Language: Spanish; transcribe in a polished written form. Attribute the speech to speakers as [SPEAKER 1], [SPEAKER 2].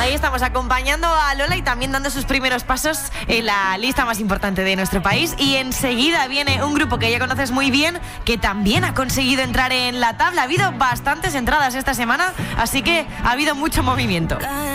[SPEAKER 1] Ahí estamos acompañando a Lola y también dando sus primeros pasos en la lista más importante de nuestro país. Y enseguida viene un grupo que ya conoces muy bien, que también ha conseguido entrar en la tabla. Ha habido bastantes entradas esta semana, así que ha habido mucho movimiento.